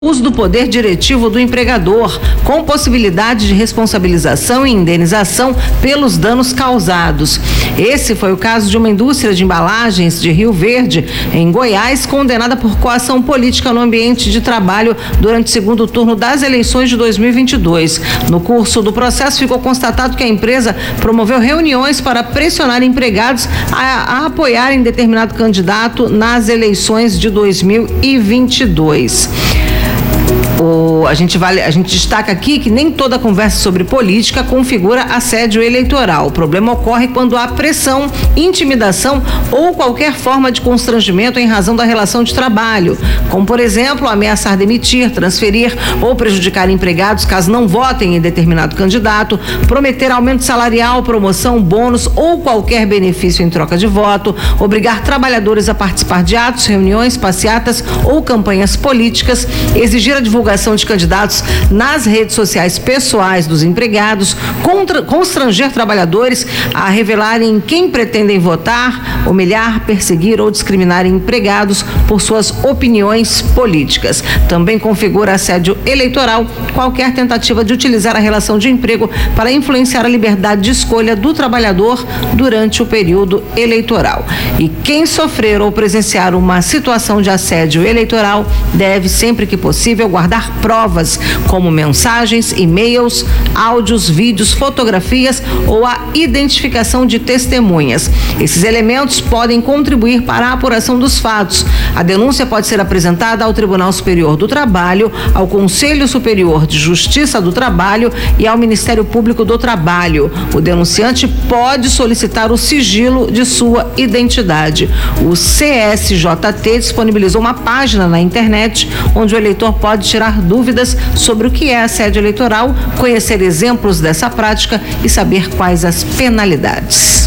uso do poder diretivo do empregador, com possibilidade de responsabilização e indenização pelos danos causados. Esse foi o caso de uma indústria de embalagens de Rio Verde, em Goiás, condenada por coação política no ambiente de trabalho durante o segundo turno das eleições de 2022. No curso do processo, ficou constatado que a empresa promoveu reuniões para pressionar empregados a apoiarem determinado candidato nas eleições de 2022. A gente destaca aqui que nem toda conversa sobre política configura assédio eleitoral. O problema ocorre quando há pressão, intimidação ou qualquer forma de constrangimento em razão da relação de trabalho, como, por exemplo, ameaçar demitir, transferir ou prejudicar empregados caso não votem em determinado candidato, prometer aumento salarial, promoção, bônus ou qualquer benefício em troca de voto, obrigar trabalhadores a participar de atos, reuniões, passeatas ou campanhas políticas, exigir a divulgação de candidatos nas redes sociais pessoais dos empregados, constranger trabalhadores a revelarem quem pretendem votar, humilhar, perseguir ou discriminar empregados por suas opiniões políticas. Também configura assédio eleitoral qualquer tentativa de utilizar a relação de emprego para influenciar a liberdade de escolha do trabalhador durante o período eleitoral. E quem sofrer ou presenciar uma situação de assédio eleitoral deve, sempre que possível, guardar provas, como mensagens, e-mails, áudios, vídeos, fotografias ou a identificação de testemunhas. Esses elementos podem contribuir para a apuração dos fatos. A denúncia pode ser apresentada ao Tribunal Superior do Trabalho, ao Conselho Superior de Justiça do Trabalho e ao Ministério Público do Trabalho. O denunciante pode solicitar o sigilo de sua identidade. O CSJT disponibilizou uma página na internet onde o eleitor pode tirar dúvidas sobre o que é assédio eleitoral, conhecer exemplos dessa prática e saber quais as penalidades.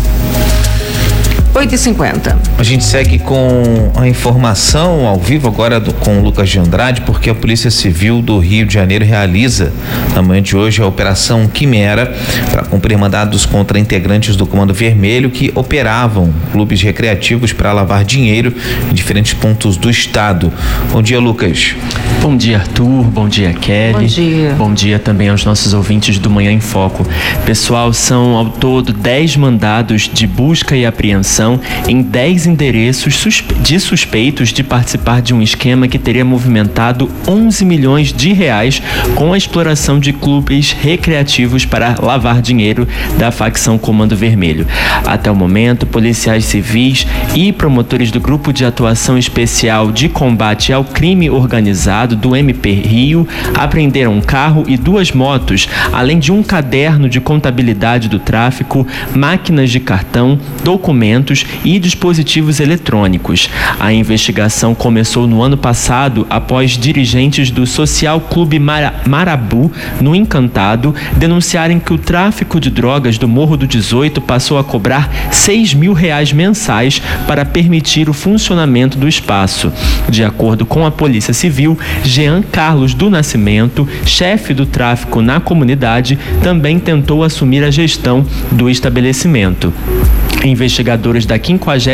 8h50. A gente segue com a informação ao vivo agora com o Lucas de Andrade, porque a Polícia Civil do Rio de Janeiro realiza na manhã de hoje a Operação Quimera para cumprir mandados contra integrantes do Comando Vermelho que operavam clubes recreativos para lavar dinheiro em diferentes pontos do estado. Bom dia, Lucas. Bom dia, Arthur. Bom dia, Kelly. Bom dia. Bom dia também aos nossos ouvintes do Manhã em Foco. Pessoal, são ao todo 10 mandados de busca e apreensão em 10 endereços de suspeitos de participar de um esquema que teria movimentado 11 milhões de reais com a exploração de clubes recreativos para lavar dinheiro da facção Comando Vermelho. Até o momento, policiais civis e promotores do Grupo de Atuação Especial de Combate ao Crime Organizado do MP Rio apreenderam um carro e 2 motos, além de um caderno de contabilidade do tráfico, máquinas de cartão, documentos e dispositivos eletrônicos. A investigação começou no ano passado após dirigentes do Social Clube Marabu, no Encantado, denunciarem que o tráfico de drogas do Morro do 18 passou a cobrar R$6 mil mensais para permitir o funcionamento do espaço. De acordo com a Polícia Civil, Jean Carlos do Nascimento, chefe do tráfico na comunidade, também tentou assumir a gestão do estabelecimento. Investigadores da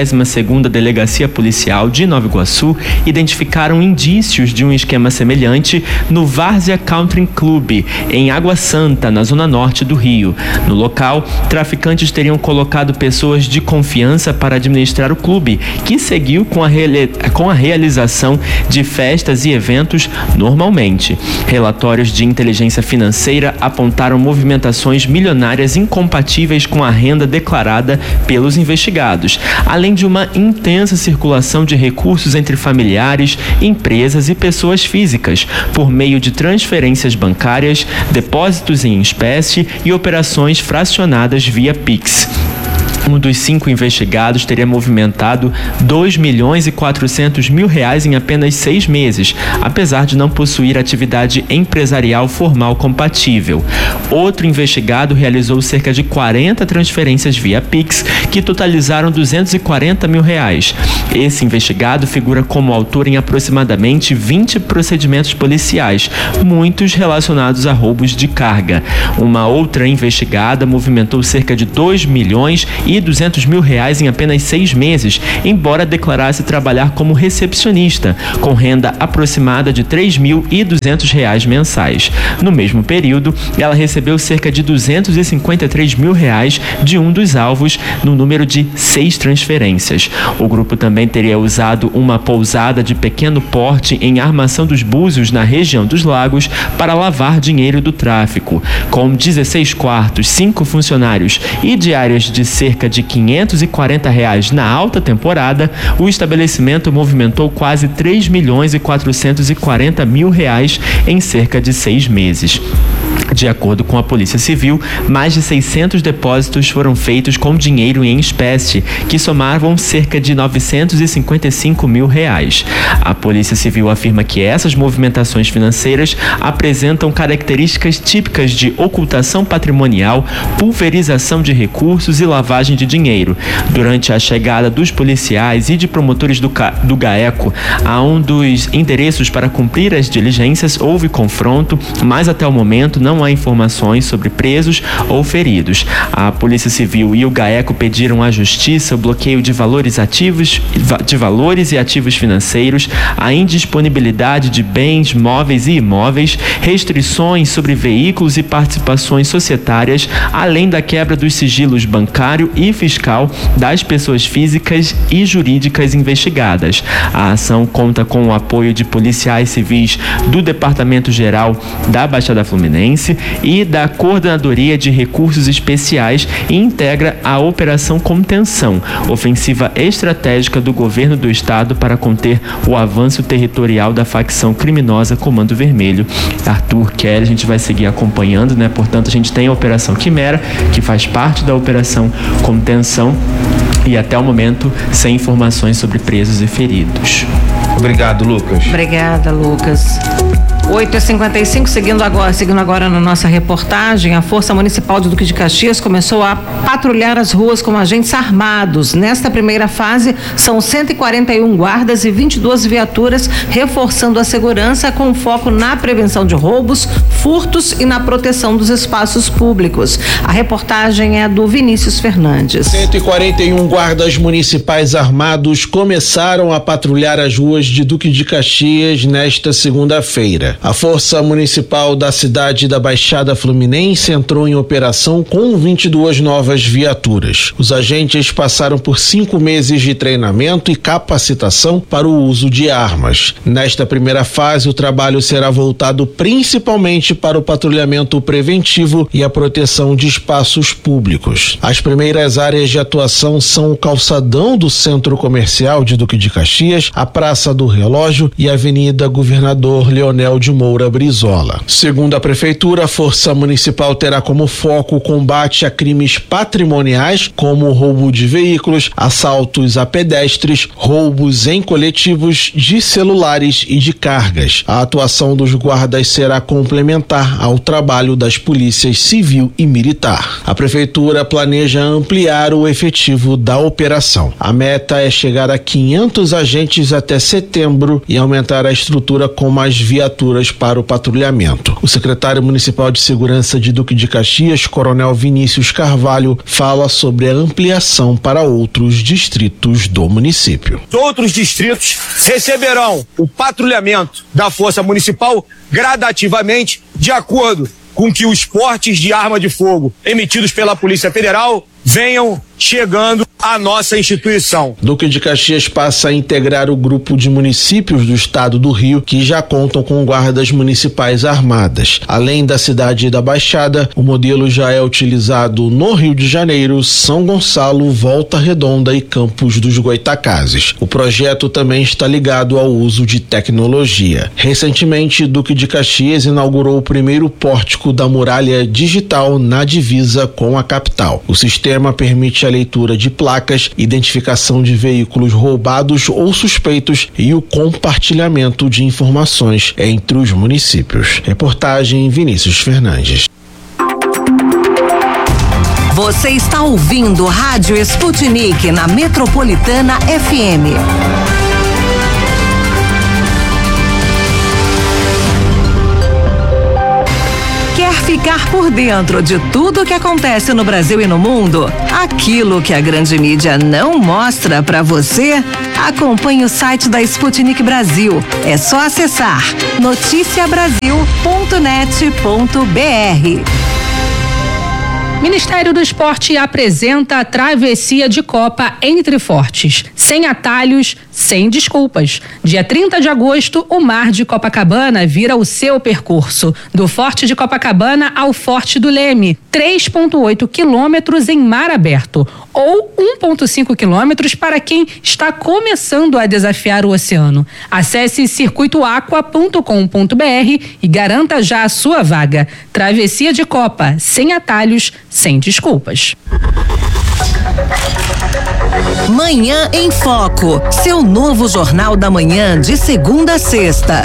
52ª Delegacia Policial de Nova Iguaçu identificaram indícios de um esquema semelhante no Várzea Country Club, em Água Santa, na zona norte do Rio. No local, traficantes teriam colocado pessoas de confiança para administrar o clube, que seguiu com a realização de festas e eventos normalmente. Relatórios de inteligência financeira apontaram movimentações milionárias incompatíveis com a renda declarada pelos investigados, além de uma intensa circulação de recursos entre familiares, empresas e pessoas físicas, por meio de transferências bancárias, depósitos em espécie e operações fracionadas via Pix. Um dos 5 investigados teria movimentado R$2.400.000 em apenas 6 meses, apesar de não possuir atividade empresarial formal compatível. Outro investigado realizou cerca de 40 transferências via Pix, que totalizaram R$240.000. Esse investigado figura como autor em aproximadamente 20 procedimentos policiais, muitos relacionados a roubos de carga. Uma outra investigada movimentou cerca de R$2.200.000 R$1.200.000 em apenas 6 meses, embora declarasse trabalhar como recepcionista, com renda aproximada de R$3.200 mensais. No mesmo período, ela recebeu cerca de R$253.000 de um dos alvos, no número de 6 transferências. O grupo também teria usado uma pousada de pequeno porte em Armação dos Búzios, na região dos Lagos, para lavar dinheiro do tráfico. Com 16 quartos, 5 funcionários e diárias de cerca de R$540 na alta temporada, o estabelecimento movimentou quase R$3.440.000 em cerca de 6 meses. De acordo com a Polícia Civil, mais de 600 depósitos foram feitos com dinheiro em espécie, que somavam cerca de R$955.000. A Polícia Civil afirma que essas movimentações financeiras apresentam características típicas de ocultação patrimonial, pulverização de recursos e lavagem de dinheiro. Durante a chegada dos policiais e de promotores do GAECO a um dos endereços para cumprir as diligências, houve confronto, mas até o momento não há informações sobre presos ou feridos. A Polícia Civil e o GAECO pediram à Justiça o bloqueio de valores e ativos financeiros, a indisponibilidade de bens móveis e imóveis, restrições sobre veículos e participações societárias, além da quebra dos sigilos bancário e fiscal das pessoas físicas e jurídicas investigadas. A ação conta com o apoio de policiais civis do Departamento Geral da Baixada Fluminense e da Coordenadoria de Recursos Especiais e integra a Operação Contenção, ofensiva estratégica do governo do estado para conter o avanço territorial da facção criminosa Comando Vermelho. Arthur, Kelly, a gente vai seguir acompanhando, né? Portanto, a gente tem a Operação Quimera, que faz parte da Operação Contenção, e até o momento sem informações sobre presos e feridos. Obrigado, Lucas. Obrigada, Lucas. 8h55, seguindo agora na nossa reportagem, a Força Municipal de Duque de Caxias começou a patrulhar as ruas com agentes armados. Nesta primeira fase, são 141 guardas e 22 viaturas, reforçando a segurança com foco na prevenção de roubos, furtos e na proteção dos espaços públicos. A reportagem é do Vinícius Fernandes. 141 guardas municipais armados começaram a patrulhar as ruas de Duque de Caxias nesta segunda-feira. A Força Municipal da cidade da Baixada Fluminense entrou em operação com 22 novas viaturas. Os agentes passaram por 5 meses de treinamento e capacitação para o uso de armas. Nesta primeira fase, o trabalho será voltado principalmente para o patrulhamento preventivo e a proteção de espaços públicos. As primeiras áreas de atuação são o calçadão do Centro Comercial de Duque de Caxias, a Praça do Relógio e a Avenida Governador Leonel de Moura Brizola. Segundo a Prefeitura, a Força Municipal terá como foco o combate a crimes patrimoniais, como roubo de veículos, assaltos a pedestres, roubos em coletivos, de celulares e de cargas. A atuação dos guardas será complementar ao trabalho das polícias civil e militar. A Prefeitura planeja ampliar o efetivo da operação. A meta é chegar a 500 agentes até setembro e aumentar a estrutura com mais viaturas para o patrulhamento. O secretário municipal de segurança de Duque de Caxias, Coronel Vinícius Carvalho, fala sobre a ampliação para outros distritos do município. Outros distritos receberão o patrulhamento da Força Municipal gradativamente, de acordo com que os portes de arma de fogo emitidos pela Polícia Federal venham chegando à nossa instituição. Duque de Caxias passa a integrar o grupo de municípios do estado do Rio que já contam com guardas municipais armadas. Além da cidade da Baixada, o modelo já é utilizado no Rio de Janeiro, São Gonçalo, Volta Redonda e Campos dos Goitacazes. O projeto também está ligado ao uso de tecnologia. Recentemente, Duque de Caxias inaugurou o primeiro pórtico da muralha digital na divisa com a capital. O sistema permite a leitura de placas, identificação de veículos roubados ou suspeitos e o compartilhamento de informações entre os municípios. Reportagem Vinícius Fernandes. Você está ouvindo Rádio Sputnik na Metropolitana FM. Quer Ficar por dentro de tudo que acontece no Brasil e no mundo, aquilo que a grande mídia não mostra pra você, acompanhe o site da Sputnik Brasil. É só acessar noticiabrasil.net.br. Ministério do Esporte apresenta a travessia de Copa Entre Fortes, sem atalhos, sem desculpas. Dia 30 de agosto, o Mar de Copacabana vira o seu percurso, do Forte de Copacabana ao Forte do Leme, 3,8 quilômetros em mar aberto, ou 1,5 quilômetros para quem está começando a desafiar o oceano. Acesse circuitoaqua.com.br e garanta já a sua vaga. Travessia de Copa, sem atalhos, sem desculpas. Manhã em Foco, seu novo Jornal da Manhã de segunda a sexta.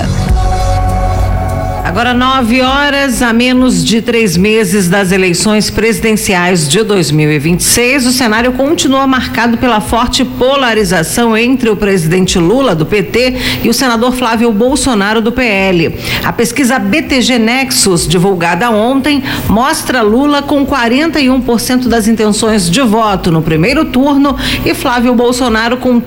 Agora 9 horas, a menos de 3 meses das eleições presidenciais de 2026, o cenário continua marcado pela forte polarização entre o presidente Lula, do PT, e o senador Flávio Bolsonaro, do PL. A pesquisa BTG Nexus, divulgada ontem, mostra Lula com 41% das intenções de voto no primeiro turno e Flávio Bolsonaro com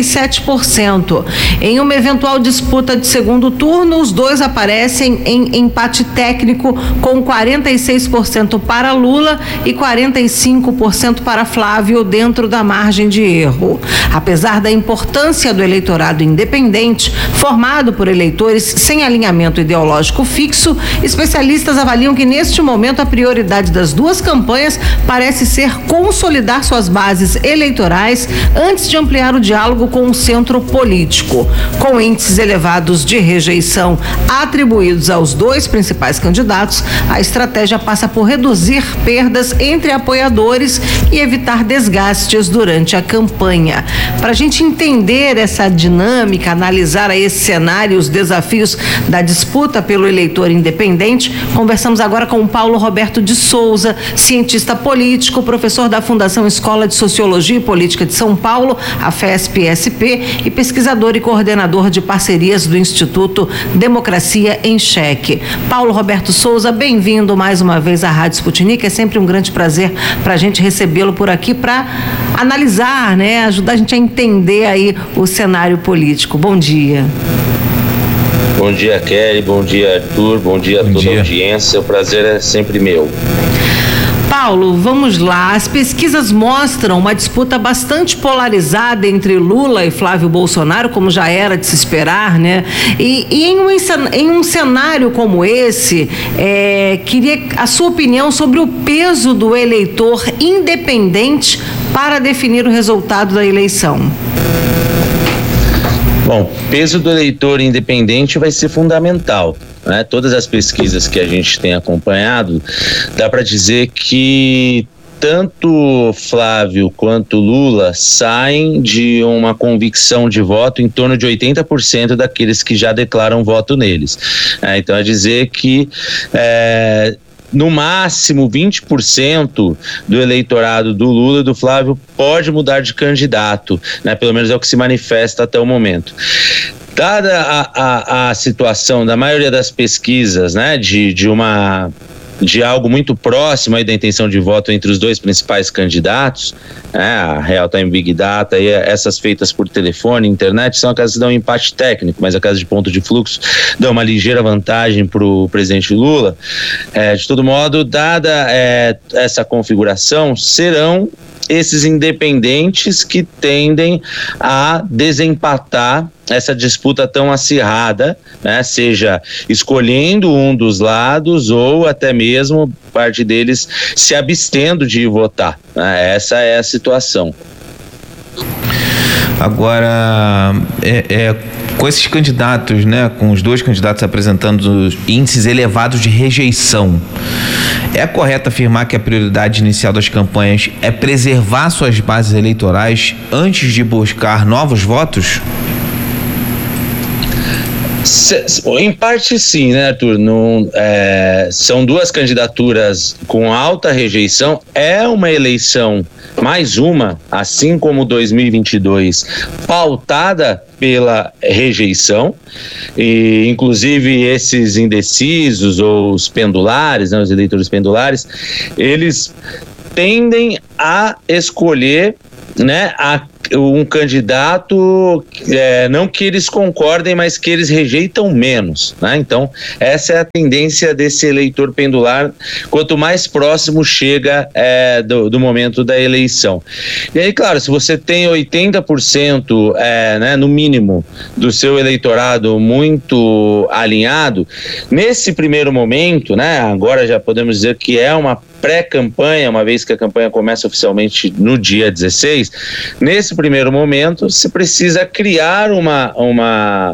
37%. Em uma eventual disputa de segundo turno, os dois aparecem em empate técnico com 46% para Lula e 45% para Flávio, dentro da margem de erro. Apesar da importância do eleitorado independente, formado por eleitores sem alinhamento ideológico fixo, especialistas avaliam que neste momento a prioridade das duas campanhas parece ser consolidar suas bases eleitorais antes de ampliar o diálogo com o centro político. Com índices elevados de rejeição atribuídos aos dois principais candidatos, a estratégia passa por reduzir perdas entre apoiadores e evitar desgastes durante a campanha. Para a gente entender essa dinâmica, analisar esse cenário, os desafios da disputa pelo eleitor independente, conversamos agora com o Paulo Roberto de Souza, cientista político, professor da Fundação Escola de Sociologia e Política de São Paulo, a FESP-SP, e pesquisador e coordenador de parcerias do Instituto Democracia em Cheque. Paulo Roberto Souza, bem-vindo mais uma vez à Rádio Sputnik. É sempre um grande prazer para a gente recebê-lo por aqui para analisar, né, ajudar a gente a entender aí o cenário político. Bom dia. Bom dia, Kelly. Bom dia, Arthur. Bom dia a toda a audiência. O prazer é sempre meu. Paulo, vamos lá. As pesquisas mostram uma disputa bastante polarizada entre Lula e Flávio Bolsonaro, como já era de se esperar, né? E em um cenário como esse, queria a sua opinião sobre o peso do eleitor independente para definir o resultado da eleição. Bom, o peso do eleitor independente vai ser fundamental, né? Todas as pesquisas que a gente tem acompanhado, dá para dizer que tanto Flávio quanto Lula saem de uma convicção de voto em torno de 80% daqueles que já declaram voto neles. Então é dizer que no máximo 20% do eleitorado do Lula e do Flávio pode mudar de candidato, né? Pelo menos é o que se manifesta até o momento. Dada a situação da maioria das pesquisas, né, de algo muito próximo aí da intenção de voto entre os dois principais candidatos, a Real Time Big Data e essas feitas por telefone, internet, são aquelas que dão um empate técnico, mas aquelas de ponto de fluxo dão uma ligeira vantagem para o presidente Lula. De todo modo, dada essa configuração, serão esses independentes que tendem a desempatar essa disputa tão acirrada, né? Seja escolhendo um dos lados ou até mesmo parte deles se abstendo de votar, né? Essa é a situação. Agora, com esses candidatos, né, com os dois candidatos apresentando índices elevados de rejeição, é correto afirmar que a prioridade inicial das campanhas é preservar suas bases eleitorais antes de buscar novos votos? Em parte sim, né, Arthur? São duas candidaturas com alta rejeição. É uma eleição, mais uma, assim como 2022, pautada pela rejeição, e inclusive esses indecisos ou os pendulares, né, os eleitores pendulares, eles tendem a escolher, né, um candidato, não que eles concordem, mas que eles rejeitam menos, né? Então, essa é a tendência desse eleitor pendular, quanto mais próximo chega do momento da eleição. E aí, claro, se você tem 80%, né, no mínimo, do seu eleitorado muito alinhado, nesse primeiro momento, né, agora já podemos dizer que é uma pré-campanha, uma vez que a campanha começa oficialmente no dia 16, nesse primeiro momento se precisa criar uma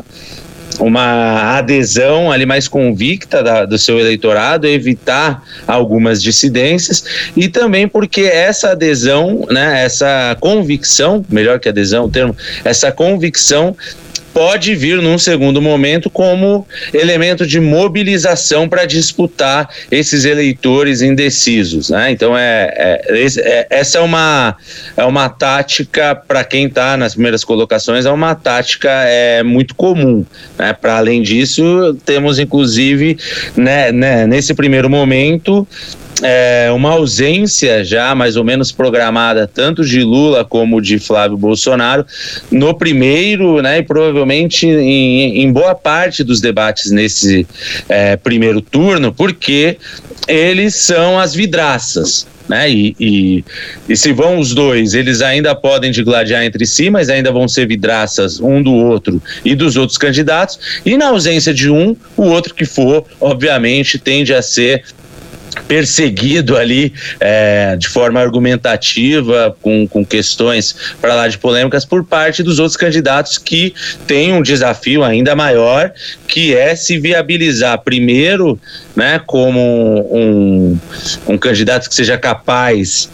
adesão ali mais convicta do seu eleitorado, evitar algumas dissidências, e também porque essa adesão, né, essa convicção, melhor que adesão o termo, essa convicção pode vir num segundo momento como elemento de mobilização para disputar esses eleitores indecisos, né? Então essa é uma tática, para quem está nas primeiras colocações, é uma tática muito comum, né? Para além disso, temos inclusive, né, nesse primeiro momento, uma ausência já mais ou menos programada tanto de Lula como de Flávio Bolsonaro no primeiro, né, e provavelmente em boa parte dos debates nesse primeiro turno, porque eles são as vidraças, né? E se vão os dois, eles ainda podem digladiar entre si, mas ainda vão ser vidraças um do outro e dos outros candidatos, e na ausência de um, o outro que for, obviamente, tende a ser perseguido ali de forma argumentativa, com questões para lá de polêmicas por parte dos outros candidatos, que têm um desafio ainda maior, que é se viabilizar primeiro, né, como um candidato que seja capaz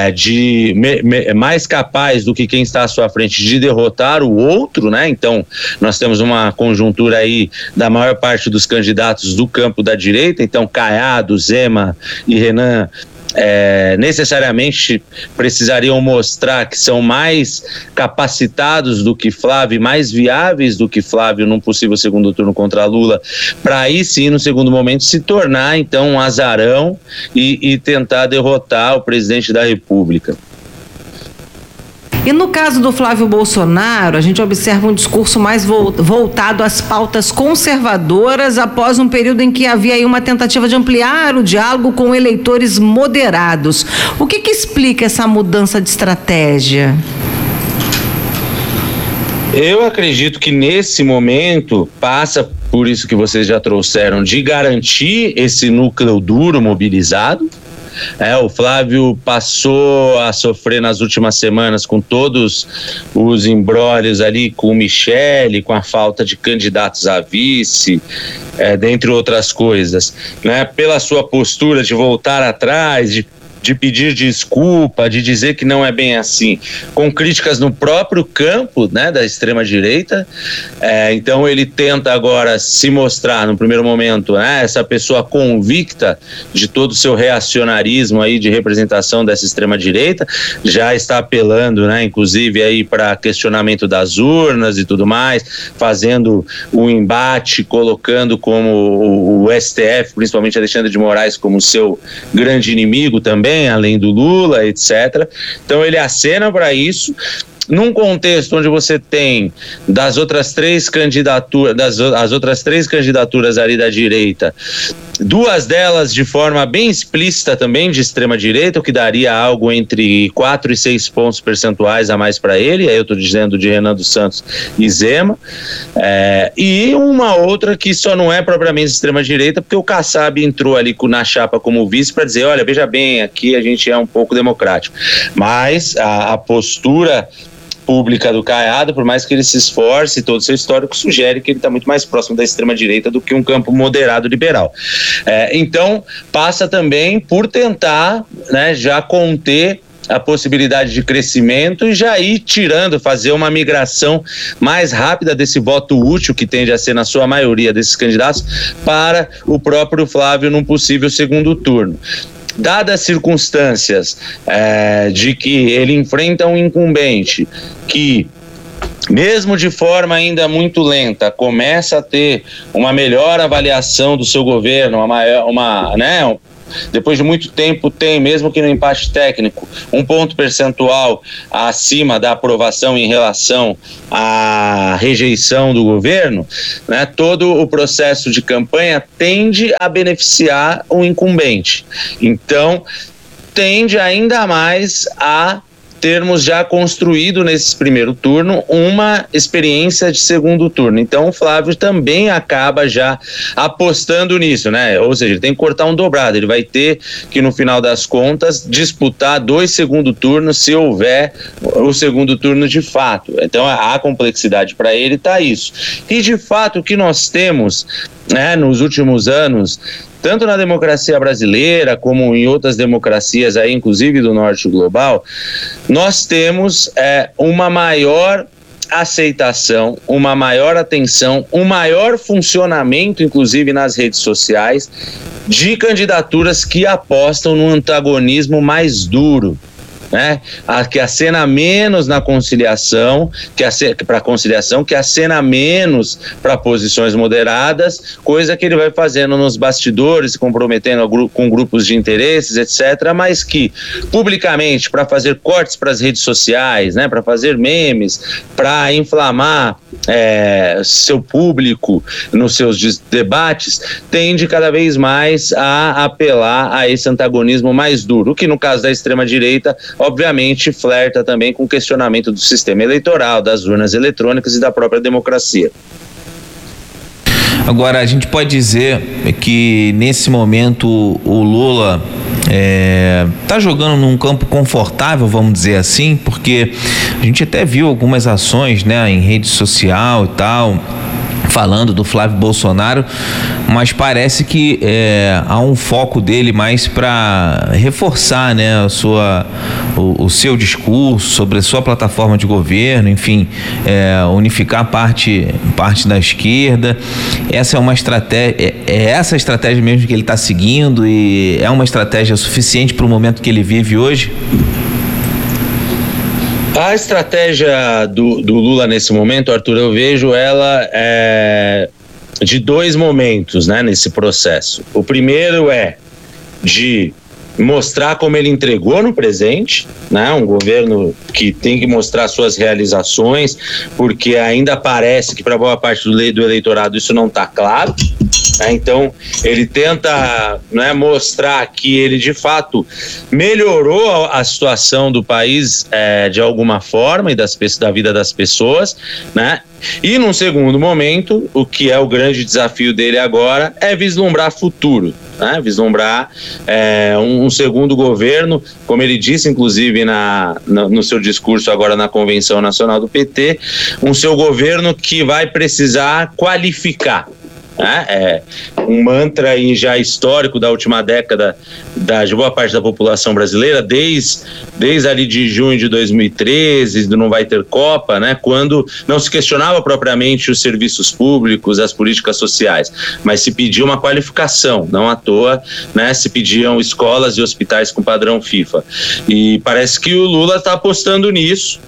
mais capaz do que quem está à sua frente de derrotar o outro, né? Então, nós temos uma conjuntura aí da maior parte dos candidatos do campo da direita, então Caiado, Zema e Renan necessariamente precisariam mostrar que são mais capacitados do que Flávio, mais viáveis do que Flávio num possível segundo turno contra Lula, para aí sim, no segundo momento, se tornar então um azarão e tentar derrotar o presidente da República. E no caso do Flávio Bolsonaro, a gente observa um discurso mais voltado às pautas conservadoras após um período em que havia aí uma tentativa de ampliar o diálogo com eleitores moderados. O que explica essa mudança de estratégia? Eu acredito que nesse momento passa por isso que vocês já trouxeram, de garantir esse núcleo duro mobilizado. O Flávio passou a sofrer nas últimas semanas com todos os embrólios ali com o Michele, com a falta de candidatos a vice, dentre outras coisas, né? Pela sua postura de voltar atrás, de pedir desculpa, de dizer que não é bem assim, com críticas no próprio campo, né, da extrema-direita. Então ele tenta agora se mostrar, no primeiro momento, né, essa pessoa convicta de todo o seu reacionarismo aí de representação dessa extrema-direita, já está apelando, né, inclusive aí para questionamento das urnas e tudo mais, fazendo um embate, colocando como o STF, principalmente Alexandre de Moraes, como seu grande inimigo também, além do Lula, etc. Então ele acena para isso, num contexto onde você tem as outras três candidaturas ali da direita, duas delas de forma bem explícita também de extrema direita, o que daria algo entre 4 e 6 pontos percentuais a mais para ele, aí eu estou dizendo de Renan dos Santos e Zema, e uma outra que só não é propriamente extrema direita, porque o Kassab entrou ali na chapa como vice para dizer, olha, veja bem, aqui a gente é um pouco democrático, mas a postura pública do Caiado, por mais que ele se esforce, todo o seu histórico sugere que ele está muito mais próximo da extrema-direita do que um campo moderado liberal. Então, passa também por tentar, né, já conter a possibilidade de crescimento e já ir tirando, fazer uma migração mais rápida desse voto útil, que tende a ser na sua maioria desses candidatos, para o próprio Flávio num possível segundo turno. Dadas as circunstâncias de que ele enfrenta um incumbente que, mesmo de forma ainda muito lenta, começa a ter uma melhor avaliação do seu governo, depois de muito tempo tem, mesmo que no empate técnico, um ponto percentual acima da aprovação em relação à rejeição do governo, né, todo o processo de campanha tende a beneficiar o incumbente. Então, tende ainda mais a termos já construído nesse primeiro turno uma experiência de segundo turno. Então o Flávio também acaba já apostando nisso, né? Ou seja, ele tem que cortar um dobrado, ele vai ter que, no final das contas, disputar 2 segundo turnos se houver o segundo turno de fato. Então a complexidade para ele está isso. E de fato o que nós temos, né, nos últimos anos, tanto na democracia brasileira como em outras democracias, aí, inclusive do norte global, nós temos uma maior aceitação, uma maior atenção, um maior funcionamento, inclusive nas redes sociais, de candidaturas que apostam no antagonismo mais duro, né? Que acena menos na conciliação, para conciliação, que acena menos para posições moderadas, coisa que ele vai fazendo nos bastidores, se comprometendo com grupos de interesses, etc., mas que publicamente, para fazer cortes para as redes sociais, né, para fazer memes, para inflamar seu público nos seus debates, tende cada vez mais a apelar a esse antagonismo mais duro, que no caso da extrema-direita, obviamente, flerta também com o questionamento do sistema eleitoral, das urnas eletrônicas e da própria democracia. Agora, a gente pode dizer que nesse momento o Lula está jogando num campo confortável, vamos dizer assim, porque a gente até viu algumas ações, né, em rede social e tal, falando do Flávio Bolsonaro, mas parece que há um foco dele mais para reforçar, né, o seu discurso sobre a sua plataforma de governo, enfim, unificar parte da esquerda. Essa é uma estratégia, essa estratégia mesmo que ele está seguindo, e é uma estratégia suficiente para o momento que ele vive hoje? A estratégia do Lula nesse momento, Arthur, eu vejo ela de 2 momentos, né, nesse processo. O primeiro é de mostrar como ele entregou no presente, né, um governo que tem que mostrar suas realizações, porque ainda parece que para boa parte do eleitorado isso não está claro. Então ele tenta, né, mostrar que ele de fato melhorou a situação do país de alguma forma e da vida das pessoas, né? E num segundo momento, o que é o grande desafio dele agora é vislumbrar futuro, né? Vislumbrar um segundo governo, como ele disse inclusive no seu discurso agora na Convenção Nacional do PT, um seu governo que vai precisar qualificar. Um mantra aí já histórico da última década de boa parte da população brasileira, desde ali de junho de 2013, do Não Vai Ter Copa, né, quando não se questionava propriamente os serviços públicos, as políticas sociais, mas se pedia uma qualificação, não à toa, né, se pediam escolas e hospitais com padrão FIFA. E parece que o Lula está apostando nisso,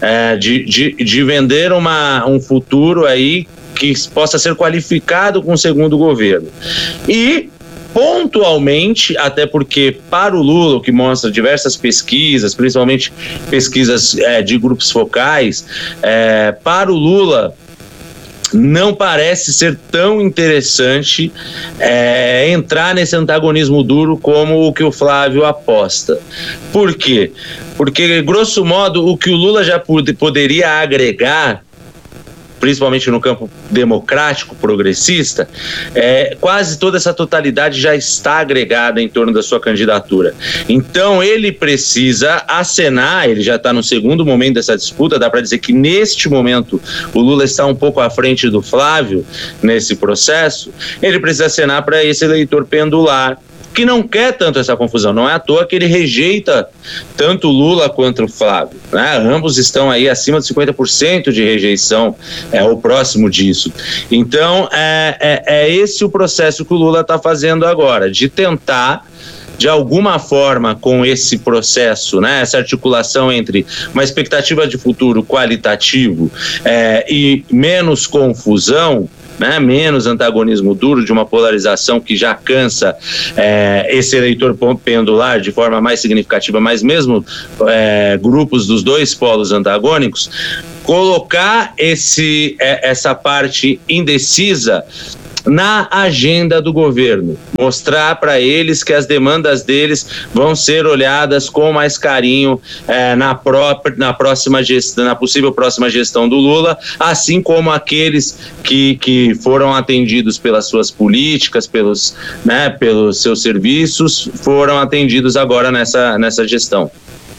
de vender um futuro aí que possa ser qualificado com o segundo governo. E, pontualmente, até porque para o Lula, o que mostra diversas pesquisas, principalmente pesquisas de grupos focais, para o Lula não parece ser tão interessante entrar nesse antagonismo duro como o que o Flávio aposta. Por quê? Porque, grosso modo, o que o Lula já poderia agregar, principalmente no campo democrático, progressista, quase toda essa totalidade já está agregada em torno da sua candidatura. Então ele precisa acenar, ele já está no segundo momento dessa disputa, dá para dizer que neste momento o Lula está um pouco à frente do Flávio nesse processo, ele precisa acenar para esse eleitor pendular, que não quer tanto essa confusão. Não é à toa que ele rejeita tanto o Lula quanto o Flávio, né? Ambos estão aí acima de 50% de rejeição, ou próximo disso. Então, é esse o processo que o Lula está fazendo agora, de tentar, de alguma forma, com esse processo, né, essa articulação entre uma expectativa de futuro qualitativo e menos confusão, né, menos antagonismo duro, de uma polarização que já cansa esse eleitor pendular de forma mais significativa, mas mesmo grupos dos dois polos antagônicos, colocar essa parte indecisa na agenda do governo, mostrar para eles que as demandas deles vão ser olhadas com mais carinho na próxima gestão, na possível próxima gestão do Lula, assim como aqueles que foram atendidos pelas suas políticas, pelos seus serviços, foram atendidos agora nessa gestão.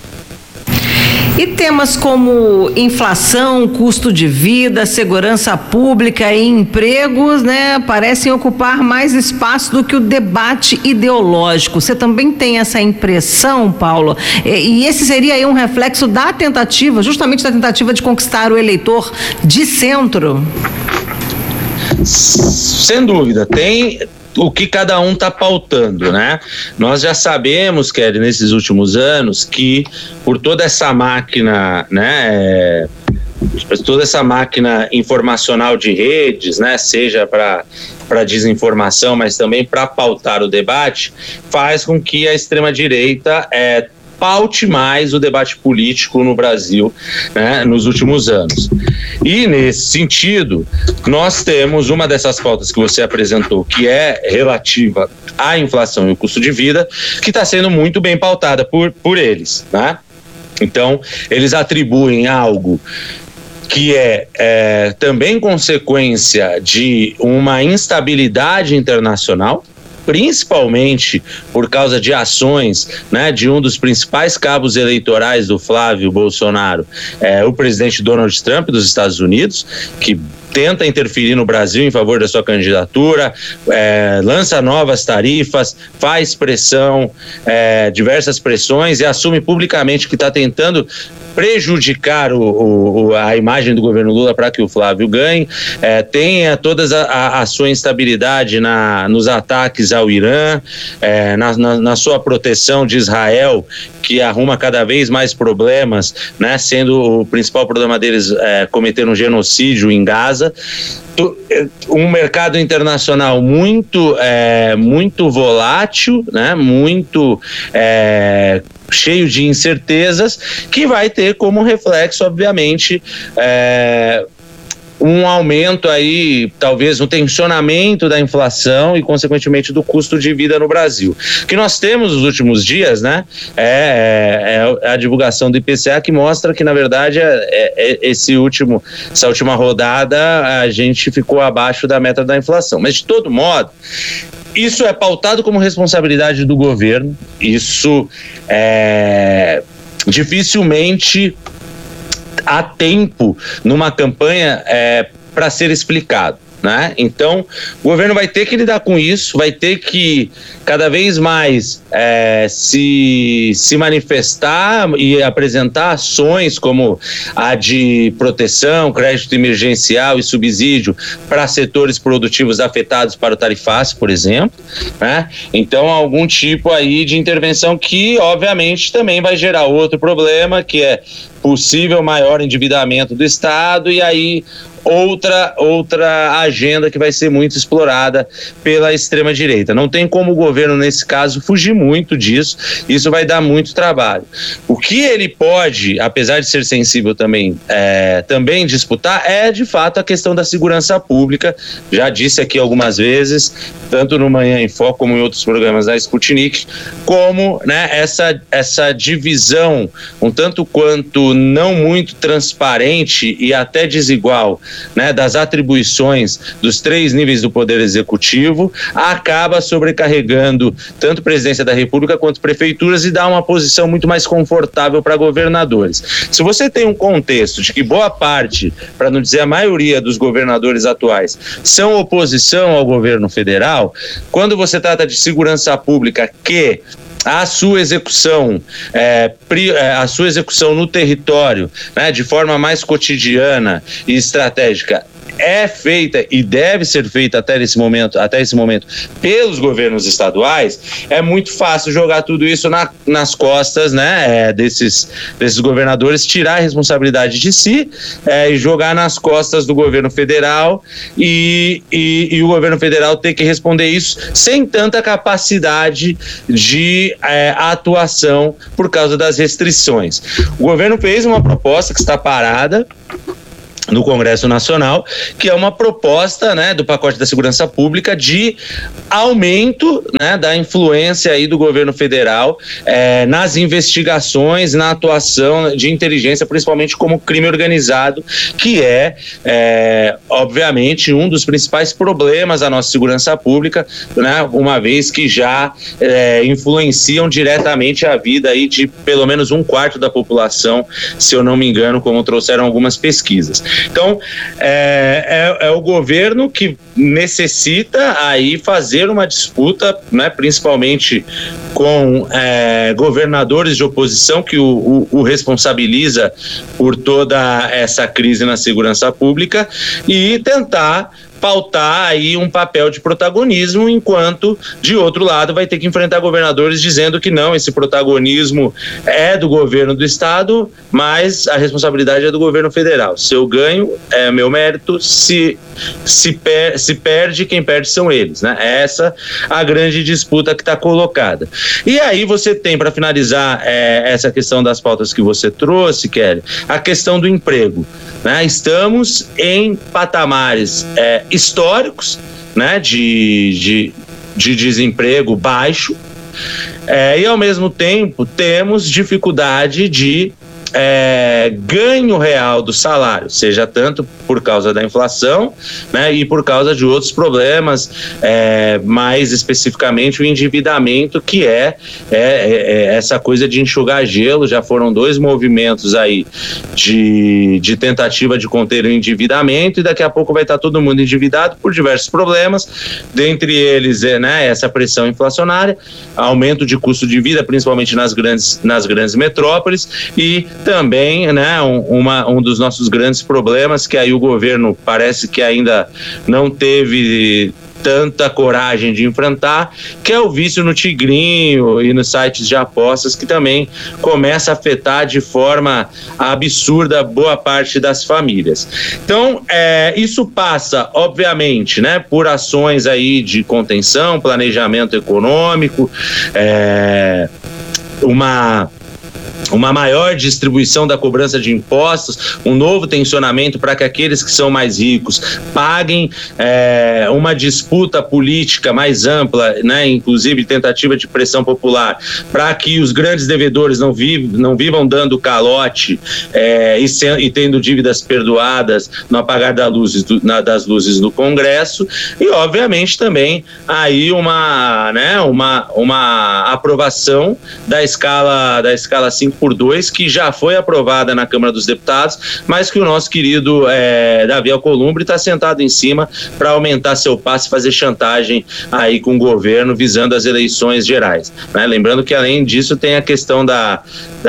E temas como inflação, custo de vida, segurança pública e empregos, né, parecem ocupar mais espaço do que o debate ideológico. Você também tem essa impressão, Paulo? E esse seria aí um reflexo da tentativa, justamente da tentativa de conquistar o eleitor de centro? Sem dúvida, tem o que cada um está pautando, né? Nós já sabemos, Kelly, nesses últimos anos, que por toda essa máquina, né, toda essa máquina informacional de redes, né, seja para desinformação, mas também para pautar o debate, faz com que a extrema-direita paute mais o debate político no Brasil, né, nos últimos anos. E, nesse sentido, nós temos uma dessas pautas que você apresentou, que é relativa à inflação e o custo de vida, que está sendo muito bem pautada por eles, né? Então, eles atribuem algo que é também consequência de uma instabilidade internacional, principalmente por causa de ações, né, de um dos principais cabos eleitorais do Flávio Bolsonaro, o presidente Donald Trump dos Estados Unidos, que tenta interferir no Brasil em favor da sua candidatura, lança novas tarifas, faz pressão, diversas pressões, e assume publicamente que está tentando prejudicar a imagem do governo Lula para que o Flávio ganhe, tenha toda a sua instabilidade nos ataques ao Irã, na sua proteção de Israel, que arruma cada vez mais problemas, né, sendo o principal problema deles cometer um genocídio em Gaza. Um mercado internacional muito volátil, né, muito cheio de incertezas, que vai ter como reflexo, obviamente, um aumento aí, talvez um tensionamento da inflação e, consequentemente, do custo de vida no Brasil. O que nós temos nos últimos dias, né, é a divulgação do IPCA, que mostra que, na verdade, essa última rodada a gente ficou abaixo da meta da inflação. Mas, de todo modo, isso é pautado como responsabilidade do governo, isso dificilmente há tempo numa campanha para ser explicado, né? Então, o governo vai ter que lidar com isso, vai ter que cada vez mais se manifestar e apresentar ações como a de proteção, crédito emergencial e subsídio para setores produtivos afetados para o tarifaço, por exemplo, né? Então, algum tipo aí de intervenção que, obviamente, também vai gerar outro problema, que é possível maior endividamento do Estado, e aí outra agenda que vai ser muito explorada pela extrema-direita. Não tem como o governo, nesse caso, fugir muito disso. Isso vai dar muito trabalho. O que ele pode, apesar de ser sensível também disputar, é, de fato, a questão da segurança pública. Já disse aqui algumas vezes, tanto no Manhã em Foco como em outros programas da Sputnik, como, né, essa divisão um tanto quanto não muito transparente e até desigual né, das atribuições dos 3 níveis do Poder Executivo, acaba sobrecarregando tanto a Presidência da República quanto prefeituras e dá uma posição muito mais confortável para governadores. Se você tem um contexto de que boa parte, para não dizer a maioria dos governadores atuais, são oposição ao governo federal, quando você trata de segurança pública que a sua execução no território, né, de forma mais cotidiana e estratégica, é feita e deve ser feita até esse momento pelos governos estaduais, é muito fácil jogar tudo isso nas costas, né, desses governadores, tirar a responsabilidade de si e jogar nas costas do governo federal e o governo federal ter que responder isso sem tanta capacidade de atuação por causa das restrições. O governo fez uma proposta que está parada no Congresso Nacional, que é uma proposta, né, do pacote da segurança pública de aumento, né, da influência aí do governo federal nas investigações, na atuação de inteligência, principalmente como crime organizado, que obviamente um dos principais problemas da nossa segurança pública, né, uma vez que já influenciam diretamente a vida aí de pelo menos 1/4 da população, se eu não me engano, como trouxeram algumas pesquisas. Então, é o governo que necessita aí fazer uma disputa, né, principalmente com governadores de oposição, que o responsabiliza por toda essa crise na segurança pública, e tentar pautar aí um papel de protagonismo, enquanto de outro lado vai ter que enfrentar governadores dizendo que não, esse protagonismo é do governo do estado, mas a responsabilidade é do governo federal. Se eu ganho, é meu mérito, se perde, quem perde são eles, né? Essa a grande disputa que está colocada. E aí você tem, para finalizar essa questão das pautas que você trouxe, Kelly, a questão do emprego, né? Estamos em patamares históricos, né, de desemprego baixo, e ao mesmo tempo temos dificuldade de ganho real do salário, seja tanto por causa da inflação, né, e por causa de outros problemas, mais especificamente o endividamento, que essa coisa de enxugar gelo. Já foram 2 movimentos aí de tentativa de conter o endividamento, e daqui a pouco vai estar todo mundo endividado por diversos problemas, dentre eles essa pressão inflacionária, aumento de custo de vida, principalmente nas grandes metrópoles, e também, né, um dos nossos grandes problemas, que aí o governo parece que ainda não teve tanta coragem de enfrentar, que é o vício no tigrinho e nos sites de apostas, que também começa a afetar de forma absurda boa parte das famílias. Então, isso passa, obviamente, né, por ações aí de contenção, planejamento econômico, uma maior distribuição da cobrança de impostos, um novo tensionamento para que aqueles que são mais ricos paguem, uma disputa política mais ampla, né, inclusive tentativa de pressão popular, para que os grandes devedores não vivam dando calote e tendo dívidas perdoadas no apagar das luzes do Congresso, e obviamente também aí uma aprovação da escala 5x2, que já foi aprovada na Câmara dos Deputados, mas que o nosso querido Davi Alcolumbre está sentado em cima para aumentar seu passe e fazer chantagem aí com o governo visando as eleições gerais, né? Lembrando que, além disso, tem a questão da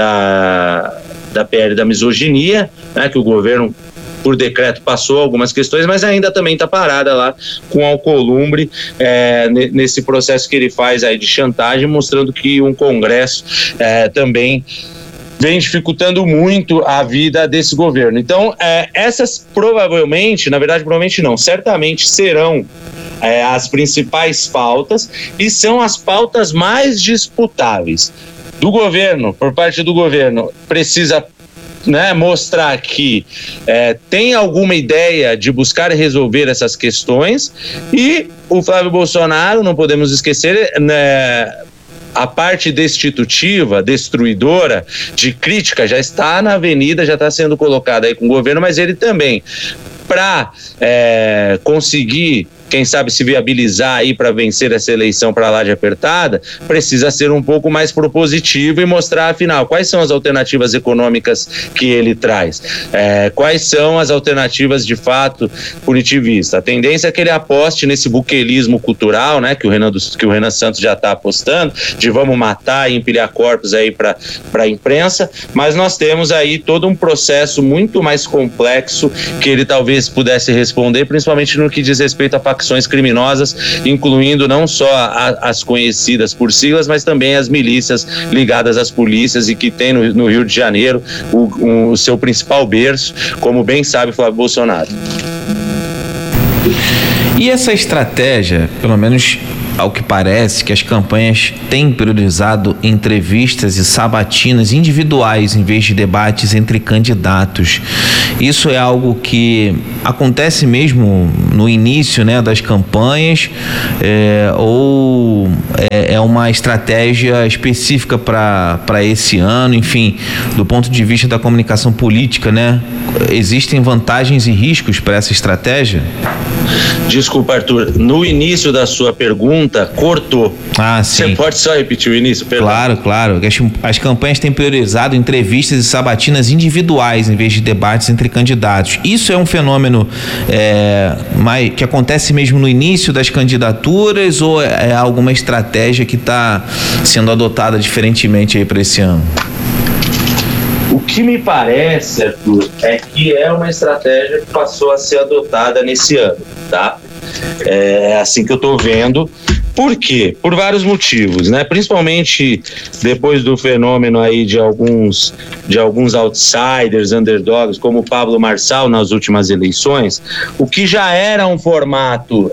PL da misoginia, né, que o governo por decreto passou algumas questões, mas ainda também está parada lá com Alcolumbre, nesse processo que ele faz aí de chantagem, mostrando que um Congresso também vem dificultando muito a vida desse governo. Então, essas provavelmente não, certamente serão as principais pautas, e são as pautas mais disputáveis do governo. Por parte do governo, precisa, né, mostrar que tem alguma ideia de buscar resolver essas questões, e o Flávio Bolsonaro, não podemos esquecer, né, a parte destitutiva, destruidora, de crítica, já está na avenida, já está sendo colocada aí com o governo, mas ele também para conseguir, quem sabe, se viabilizar aí para vencer essa eleição para lá de apertada, precisa ser um pouco mais propositivo e mostrar, afinal, quais são as alternativas econômicas que ele traz, quais são as alternativas de fato punitivistas. A tendência é que ele aposte nesse buquelismo cultural, né, que o Renan Santos já está apostando, de vamos matar e empilhar corpos aí para a imprensa, mas nós temos aí todo um processo muito mais complexo que ele talvez pudesse responder, principalmente no que diz respeito a facções criminosas, incluindo não só as conhecidas por siglas, mas também as milícias ligadas às polícias e que tem no Rio de Janeiro o seu principal berço, como bem sabe Flávio Bolsonaro. E essa estratégia, pelo menos ao que parece, que as campanhas têm priorizado entrevistas e sabatinas individuais em vez de debates entre candidatos. Isso é algo que acontece mesmo no início, né, das campanhas, ou é uma estratégia específica para esse ano? Enfim, do ponto de vista da comunicação política, né, existem vantagens e riscos para essa estratégia? Desculpa, Arthur, no início da sua pergunta cortou. Ah, sim. Você pode só repetir o início? Perdão. Claro. As campanhas têm priorizado entrevistas e sabatinas individuais em vez de debates entre candidatos. Isso é um fenômeno que acontece mesmo no início das candidaturas, ou é alguma estratégia que está sendo adotada diferentemente aí para esse ano? O que me parece, Arthur, é que é uma estratégia que passou a ser adotada nesse ano, tá? É assim que eu tô vendo. Por quê? Por vários motivos, né? Principalmente depois do fenômeno aí de alguns outsiders, underdogs, como o Pablo Marçal nas últimas eleições, o que já era um formato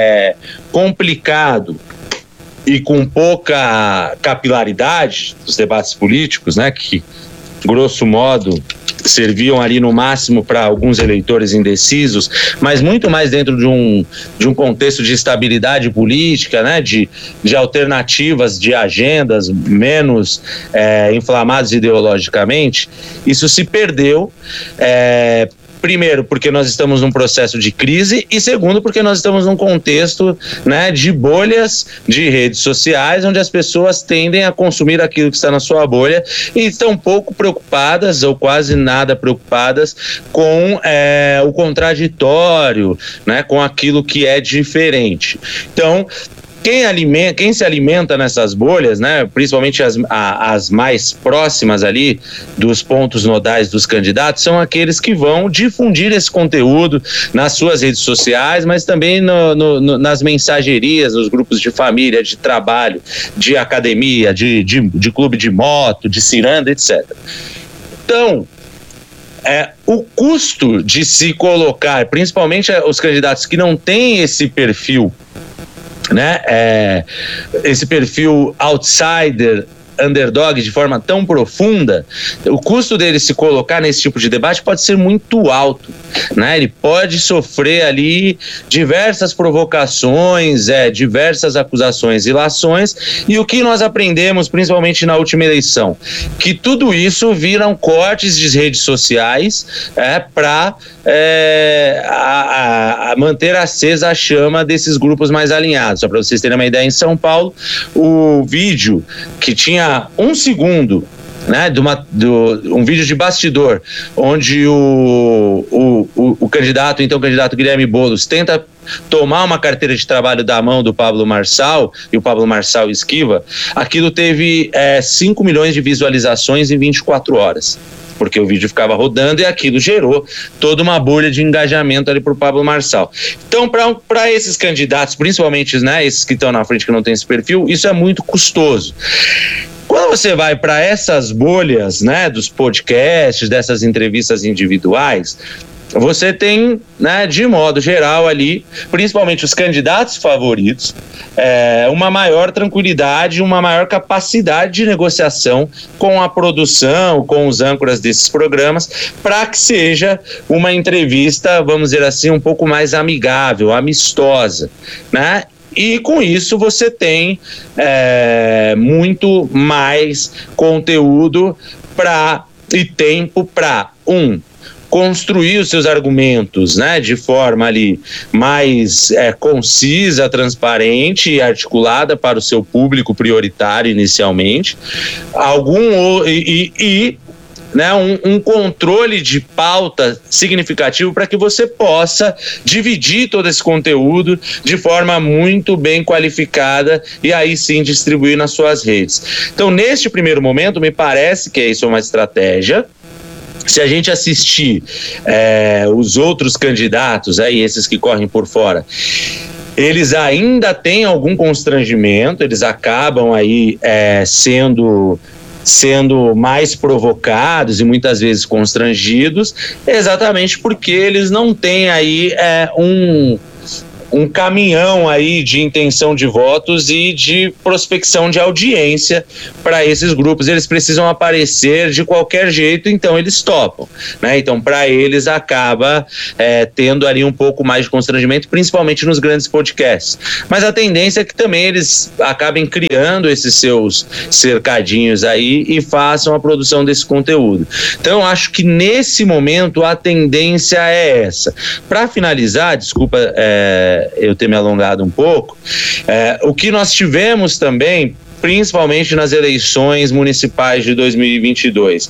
complicado e com pouca capilaridade dos debates políticos, né? Que, grosso modo, serviam ali no máximo para alguns eleitores indecisos, mas muito mais dentro de um contexto de estabilidade política, né, de alternativas, de agendas menos inflamadas ideologicamente. Isso se perdeu, primeiro, porque nós estamos num processo de crise, e segundo, porque nós estamos num contexto, né, de bolhas de redes sociais, onde as pessoas tendem a consumir aquilo que está na sua bolha e estão pouco preocupadas, ou quase nada preocupadas, com o contraditório, né, com aquilo que é diferente. Então, quem se alimenta nessas bolhas, né, principalmente as mais próximas ali dos pontos nodais dos candidatos, são aqueles que vão difundir esse conteúdo nas suas redes sociais, mas também nas mensagerias, nos grupos de família, de trabalho, de academia, de clube de moto, de ciranda, etc. Então, o custo de se colocar, principalmente os candidatos que não têm esse perfil, né, esse perfil outsider, underdog, de forma tão profunda, o custo dele se colocar nesse tipo de debate pode ser muito alto, né? Ele pode sofrer ali diversas provocações, diversas acusações e ilações, e o que nós aprendemos, principalmente na última eleição, que tudo isso viram cortes de redes sociais para manter acesa a chama desses grupos mais alinhados. Só para vocês terem uma ideia, em São Paulo, o vídeo que tinha 1 segundo, né, um vídeo de bastidor, onde o candidato Guilherme Boulos tenta tomar uma carteira de trabalho da mão do Pablo Marçal, e o Pablo Marçal esquiva, aquilo teve 5 milhões de visualizações em 24 horas. Porque o vídeo ficava rodando e aquilo gerou toda uma bolha de engajamento ali para o Pablo Marçal. Então, para esses candidatos, principalmente, né, esses que estão na frente que não tem esse perfil, isso é muito custoso. Quando você vai para essas bolhas, né, dos podcasts, dessas entrevistas individuais, você tem, né, de modo geral ali, principalmente os candidatos favoritos, uma maior tranquilidade, uma maior capacidade de negociação com a produção, com os âncoras desses programas, para que seja uma entrevista, vamos dizer assim, um pouco mais amigável, amistosa, né? E com isso você tem muito mais conteúdo e tempo para construir os seus argumentos, né, de forma ali mais concisa, transparente e articulada para o seu público prioritário inicialmente, né, um controle de pauta significativo para que você possa dividir todo esse conteúdo de forma muito bem qualificada e aí sim distribuir nas suas redes. Então, neste primeiro momento, me parece que isso é uma estratégia. Se a gente assistir os outros candidatos, esses que correm por fora, eles ainda têm algum constrangimento, eles acabam aí sendo mais provocados e muitas vezes constrangidos, exatamente porque eles não têm aí um caminhão aí de intenção de votos e de prospecção de audiência para esses grupos. Eles precisam aparecer de qualquer jeito, então eles topam, né? Então, para eles acaba tendo ali um pouco mais de constrangimento, principalmente nos grandes podcasts. Mas a tendência é que também eles acabem criando esses seus cercadinhos aí e façam a produção desse conteúdo. Então, eu acho que nesse momento a tendência é essa. Para finalizar, desculpa eu ter me alongado um pouco, o que nós tivemos também, principalmente nas eleições municipais de 2022,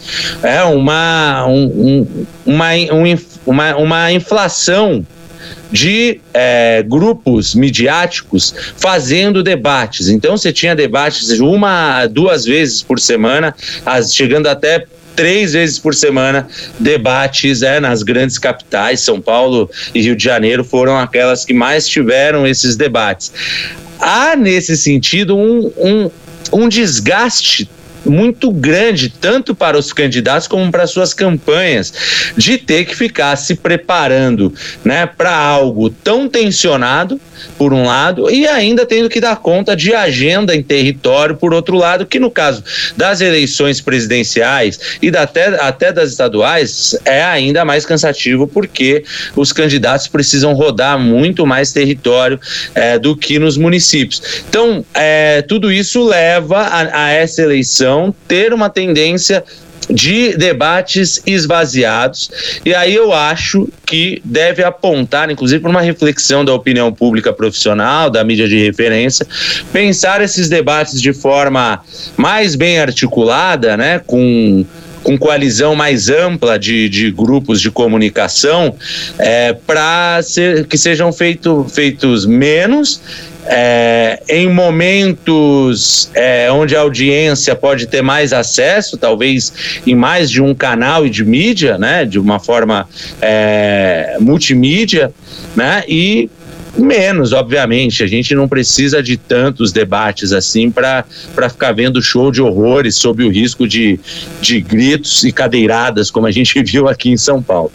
uma inflação de grupos midiáticos fazendo debates. Então você tinha debates 1-2 vezes por semana, chegando até 3 vezes por semana, debates nas grandes capitais. São Paulo e Rio de Janeiro foram aquelas que mais tiveram esses debates. Há, nesse sentido, um desgaste muito grande, tanto para os candidatos como para suas campanhas, de ter que ficar se preparando, né, para algo tão tensionado, por um lado, e ainda tendo que dar conta de agenda em território, por outro lado, que no caso das eleições presidenciais e até das estaduais é ainda mais cansativo, porque os candidatos precisam rodar muito mais território do que nos municípios. Então, tudo isso leva a essa eleição ter uma tendência de debates esvaziados, e aí eu acho que deve apontar, inclusive, para uma reflexão da opinião pública profissional, da mídia de referência, pensar esses debates de forma mais bem articulada, né, com coalizão mais ampla de grupos de comunicação, para que sejam feitos menos, em momentos onde a audiência pode ter mais acesso, talvez em mais de um canal e de mídia, né, de uma forma multimídia, né, e menos, obviamente. A gente não precisa de tantos debates assim para ficar vendo show de horrores sob o risco de gritos e cadeiradas, como a gente viu aqui em São Paulo.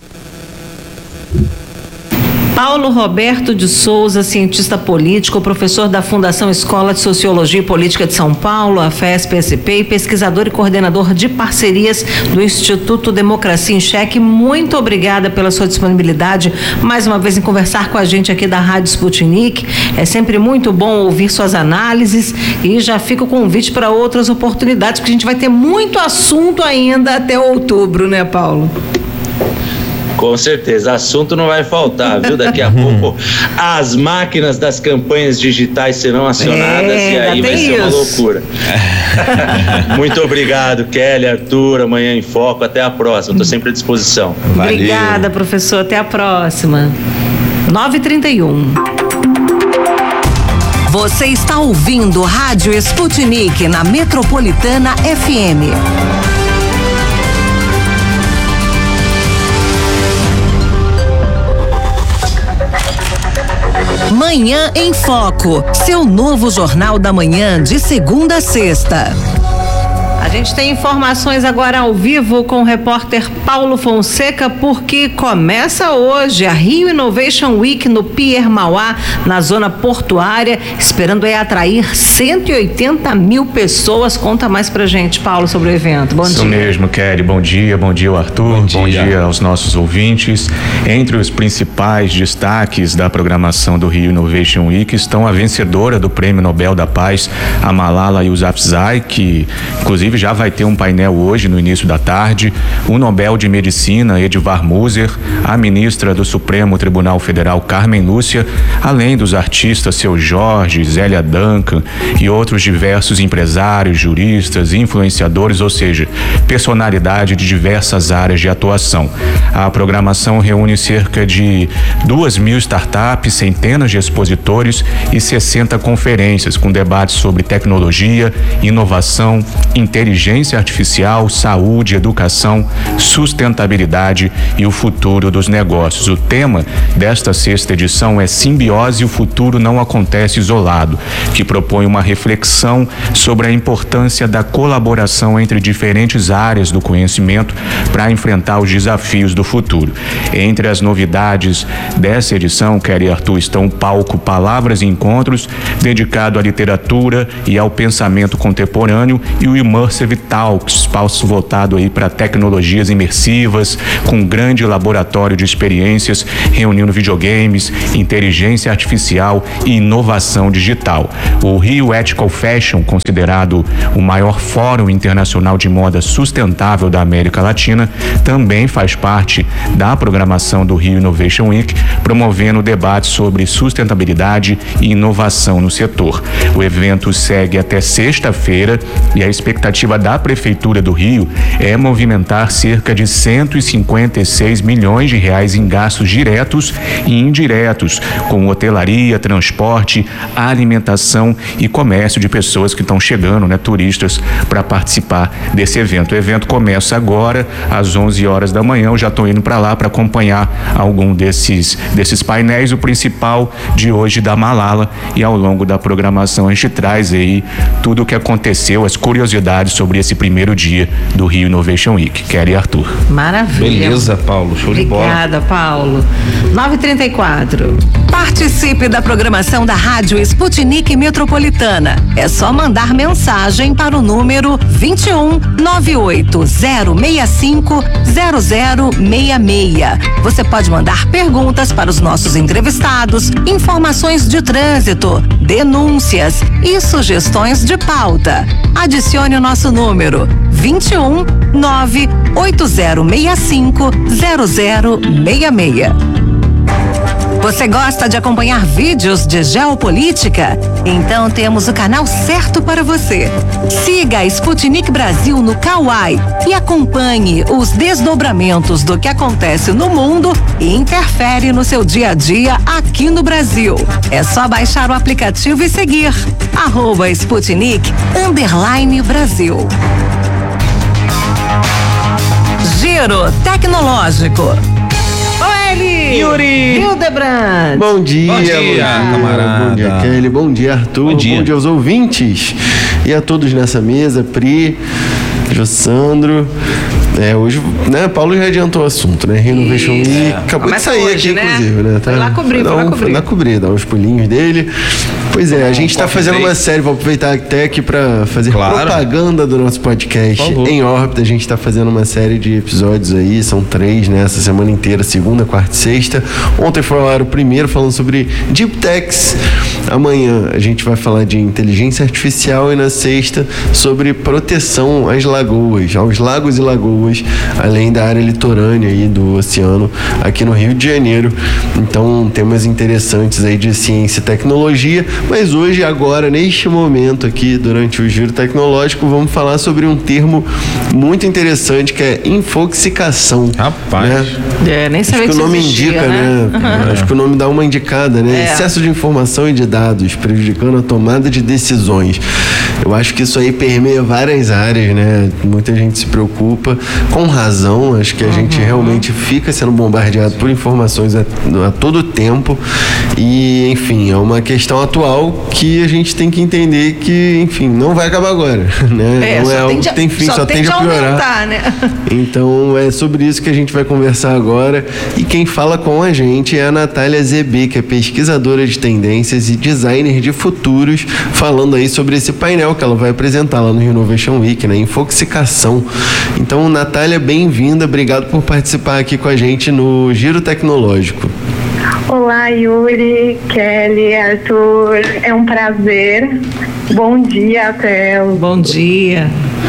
Paulo Roberto de Souza, cientista político, professor da Fundação Escola de Sociologia e Política de São Paulo, a FESP-SP, e pesquisador e coordenador de parcerias do Instituto Democracia em Cheque. Muito obrigada pela sua disponibilidade mais uma vez em conversar com a gente aqui da Rádio Sputnik. É sempre muito bom ouvir suas análises, e já fica o convite para outras oportunidades, porque a gente vai ter muito assunto ainda até outubro, né, Paulo? Com certeza, assunto não vai faltar, viu? Daqui a pouco as máquinas das campanhas digitais serão acionadas e aí vai ser uma loucura. Muito obrigado, Kelly, Arthur, Amanhã em Foco, até a próxima, estou sempre à disposição. Valeu. Obrigada, professor, até a próxima. 9h31. Você está ouvindo Rádio Sputnik na Metropolitana FM. Manhã em Foco, seu novo jornal da manhã de segunda a sexta. A gente tem informações agora ao vivo com o repórter Paulo Fonseca, porque começa hoje a Rio Innovation Week no Pier Mauá, na zona portuária, esperando atrair 180 mil pessoas. Conta mais pra gente, Paulo, sobre o evento. Bom dia. Isso mesmo, Kelly. Bom dia ao Arthur. Bom dia aos nossos ouvintes. Entre os principais destaques da programação do Rio Innovation Week estão a vencedora do Prêmio Nobel da Paz, a Malala Yousafzai, que inclusive já vai ter um painel hoje, no início da tarde. O Nobel de Medicina, Edvar Moser, a ministra do Supremo Tribunal Federal, Carmen Lúcia, além dos artistas Seu Jorge, Zélia Duncan e outros diversos empresários, juristas, influenciadores, ou seja, personalidade de diversas áreas de atuação. A programação reúne cerca de 2.000 startups, centenas de expositores e 60 conferências com debates sobre tecnologia, inovação, inteligência artificial, saúde, educação, sustentabilidade e o futuro dos negócios. O tema desta sexta edição é Simbiose, o futuro não acontece isolado, que propõe uma reflexão sobre a importância da colaboração entre diferentes áreas do conhecimento para enfrentar os desafios do futuro. Entre as novidades dessa edição, Kelly e Arthur, estão o palco Palavras e Encontros, dedicado à literatura e ao pensamento contemporâneo, e o Immersive Talks, espaço voltado aí para tecnologias imersivas, com um grande laboratório de experiências, reunindo videogames, inteligência artificial e inovação digital. O Rio Ethical Fashion, considerado o maior fórum internacional de moda sustentável da América Latina, também faz parte da programação do Rio Innovation Week, promovendo debates sobre sustentabilidade e inovação no setor. O evento segue até sexta-feira e a expectativa da Prefeitura do Rio é movimentar cerca de 156 milhões de reais em gastos diretos e indiretos, com hotelaria, transporte, alimentação e comércio de pessoas que estão chegando, turistas, para participar desse evento. O evento começa agora às 11 horas da manhã. Eu já estou indo para lá para acompanhar algum desses painéis. O principal de hoje da Malala, e ao longo da programação a gente traz aí tudo o que aconteceu, as curiosidades sobre esse primeiro dia do Rio Innovation Week. Kelly e Arthur. Maravilha. Beleza, Paulo. Show de bola. Obrigada, Paulo. 9h34. Participe da programação da Rádio Sputnik Metropolitana. É só mandar mensagem para o número 21 98065 0066. Você pode mandar perguntas para os nossos entrevistados, informações de trânsito, denúncias e sugestões de pauta. Adicione o nosso número 21 98065 0066. Você gosta de acompanhar vídeos de geopolítica? Então temos o canal certo para você. Siga a Sputnik Brasil no Kawai e acompanhe os desdobramentos do que acontece no mundo e interfere no seu dia a dia aqui no Brasil. É só baixar o aplicativo e seguir @Sputnik_Brasil. Giro Tecnológico. Yuri Hildebrand. Bom dia, camarada. Bom dia, Kelly. Bom dia, Arthur. Bom dia aos ouvintes e a todos nessa mesa. Pri, Jossandro. Hoje, Paulo já adiantou o assunto, Rio Innovation Week. Acabou de sair hoje, aqui, inclusive, Tá? Foi lá cobrir. Dar uns pulinhos dele. Pois é, a gente está fazendo uma série, vou aproveitar até aqui para fazer propaganda do nosso podcast Em Órbita. A gente está fazendo uma série de episódios aí, são 3, essa semana inteira, segunda, quarta e sexta. Ontem foi o primeiro falando sobre Deep Techs. Amanhã a gente vai falar de inteligência artificial e na sexta sobre proteção às lagoas, aos lagos e lagoas, além da área litorânea aí do oceano aqui no Rio de Janeiro. Então, temas interessantes aí de ciência e tecnologia. Mas hoje, agora, neste momento aqui, durante o Giro Tecnológico, vamos falar sobre um termo muito interessante que é infoxicação. Rapaz. Nem sabia que o nome existia, indica, Acho que o nome dá uma indicada, Excesso de informação e de dados, prejudicando a tomada de decisões. Eu acho que isso aí permeia várias áreas, Muita gente se preocupa, com razão. Acho que a gente realmente fica sendo bombardeado por informações a todo tempo. E, enfim, é uma questão atual que a gente tem que entender que, enfim, não vai acabar agora, Não é algo que tem fim, só tende a piorar. Aumentar, Então, é sobre isso que a gente vai conversar agora. E quem fala com a gente é a Natália Zebê, que é pesquisadora de tendências e designer de futuros, falando aí sobre esse painel que ela vai apresentar lá no Rio Innovation Week, Infoxicação. Então, Natália, bem-vinda. Obrigado por participar aqui com a gente no Giro Tecnológico. Olá, Yuri, Kelly, Arthur. É um prazer. Bom dia, Theo. Bom dia.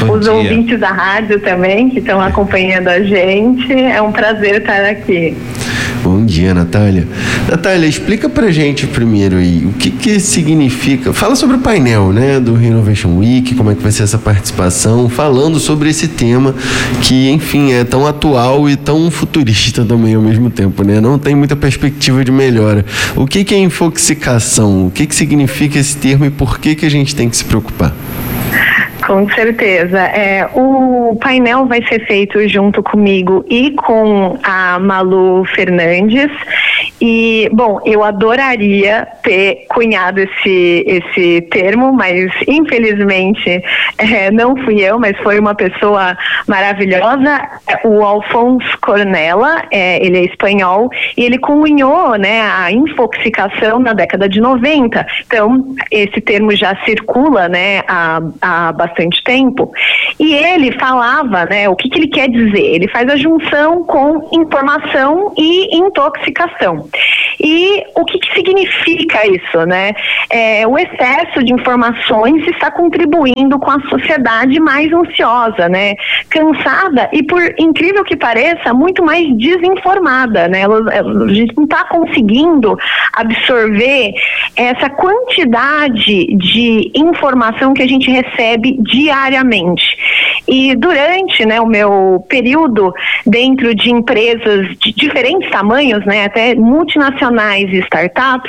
Os ouvintes da rádio também, que estão acompanhando a gente. É um prazer estar aqui. Bom dia, Natália. Natália, explica pra gente primeiro aí, o que significa, fala sobre o painel, né, do Rio Innovation Week, como é que vai ser essa participação, falando sobre esse tema que, enfim, é tão atual e tão futurista também ao mesmo tempo, né, não tem muita perspectiva de melhora. O que é infoxicação? O que significa esse termo e por que a gente tem que se preocupar? Com certeza. O painel vai ser feito junto comigo e com a Malu Fernandes. E, bom, eu adoraria ter cunhado esse termo, mas infelizmente não fui eu, mas foi uma pessoa maravilhosa, o Alfonso Cornella, ele é espanhol, e ele cunhou, né, a infoxicação na década de 90. Então, esse termo já circula, né, há bastante tempo. E ele falava, né, o que ele quer dizer? Ele faz a junção com informação e intoxicação. E o que significa isso, né? O excesso de informações está contribuindo com a sociedade mais ansiosa, né? Cansada e, por incrível que pareça, muito mais desinformada, né? A gente não está conseguindo absorver essa quantidade de informação que a gente recebe diariamente. E durante, né, o meu período dentro de empresas de diferentes tamanhos, né, até multinacionais e startups,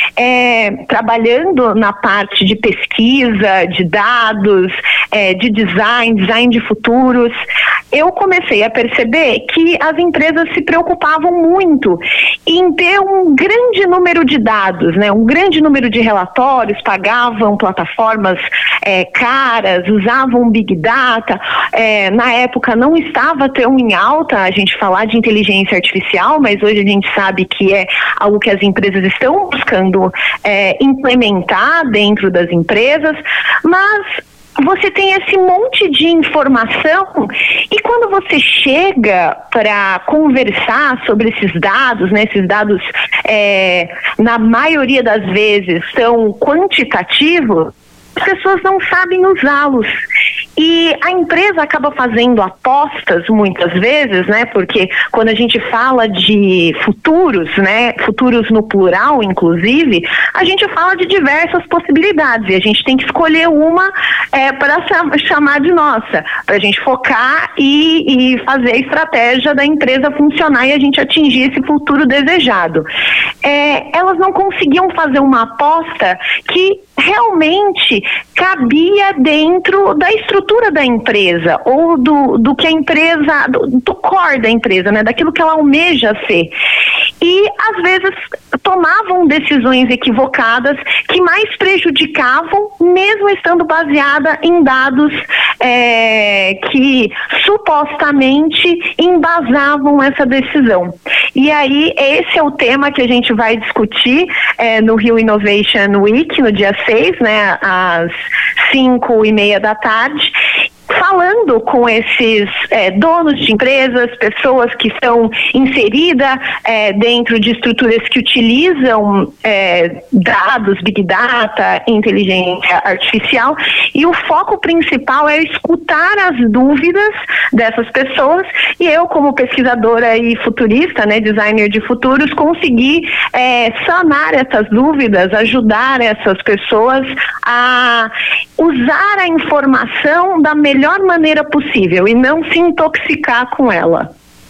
trabalhando na parte de pesquisa, de dados, de design de futuros, eu comecei a perceber que as empresas se preocupavam muito em ter um grande número de dados, né, um grande número de relatórios, pagavam plataformas caras, usavam Big Data. Na época não estava tão em alta a gente falar de inteligência artificial, mas hoje a gente sabe que é algo que as empresas estão buscando implementar dentro das empresas, mas você tem esse monte de informação e quando você chega para conversar sobre esses dados, né, esses dados na maioria das vezes são quantitativos, as pessoas não sabem usá-los. E a empresa acaba fazendo apostas muitas vezes, né? Porque quando a gente fala de futuros, né? Futuros no plural, inclusive, a gente fala de diversas possibilidades e a gente tem que escolher uma para chamar de nossa, para a gente focar e fazer a estratégia da empresa funcionar e a gente atingir esse futuro desejado. Elas não conseguiam fazer uma aposta que realmente cabia dentro da estrutura da empresa ou do que a empresa, do core da empresa, né, daquilo que ela almeja ser. E às vezes tomavam decisões equivocadas que mais prejudicavam, mesmo estando baseada em dados que supostamente embasavam essa decisão. E aí esse é o tema que a gente vai discutir no Rio Innovation Week, no dia 6, né, às 5:30 da tarde, falando com esses donos de empresas, pessoas que estão inseridas dentro de estruturas que utilizam dados, Big Data, inteligência artificial, e o foco principal é escutar as dúvidas dessas pessoas e eu, como pesquisadora e futurista, né, designer de futuros, conseguir sanar essas dúvidas, ajudar essas pessoas a usar a informação da melhor maneira possível e não se intoxicar com ela.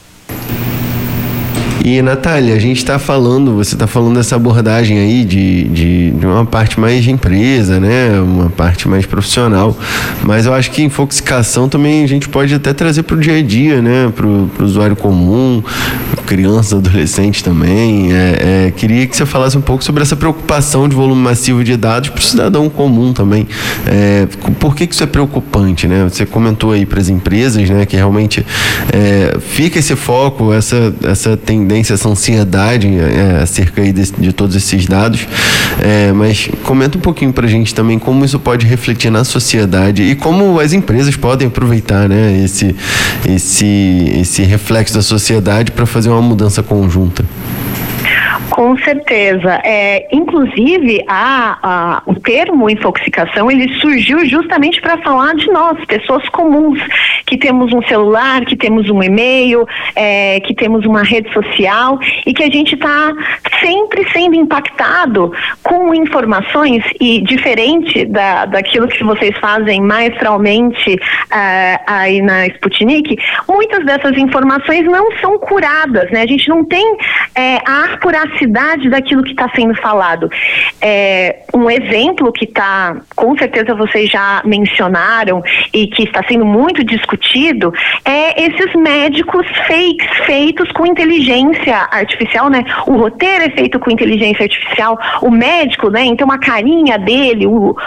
E, Natália, você está falando dessa abordagem aí de uma parte mais de empresa, né? Uma parte mais profissional, mas eu acho que infoxicação também a gente pode até trazer para o dia a dia, né? Para o usuário comum, crianças, adolescentes também. Queria que você falasse um pouco sobre essa preocupação de volume massivo de dados para o cidadão comum também. Por que isso é preocupante, né? Você comentou aí para as empresas, né? Que realmente fica esse foco, essa tendência, essa ansiedade acerca aí de todos esses dados, mas comenta um pouquinho pra gente também como isso pode refletir na sociedade e como as empresas podem aproveitar, né, esse reflexo da sociedade para fazer uma mudança conjunta. Com certeza. Inclusive, o termo infoxicação, ele surgiu justamente para falar de nós, pessoas comuns, que temos um celular, que temos um e-mail, que temos uma rede social e que a gente está sempre sendo impactado com informações, e diferente daquilo que vocês fazem maestralmente aí na Sputnik, muitas dessas informações não são curadas, né? A gente não tem a acuracidade daquilo que está sendo falado. Um exemplo que com certeza vocês já mencionaram e que está sendo muito discutido é esses médicos fakes feitos com inteligência artificial, né? O roteiro é feito com inteligência artificial, o médico, né? Então a carinha dele, o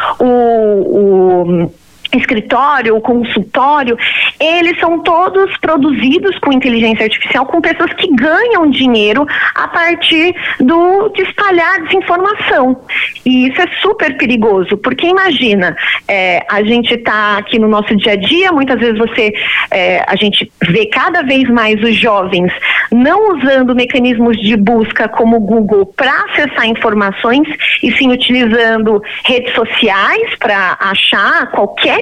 escritório, o consultório, eles são todos produzidos com inteligência artificial, com pessoas que ganham dinheiro a partir de espalhar desinformação. E isso é super perigoso, porque imagina, a gente está aqui no nosso dia a dia, muitas vezes a gente vê cada vez mais os jovens não usando mecanismos de busca como o Google para acessar informações, e sim utilizando redes sociais para achar qualquer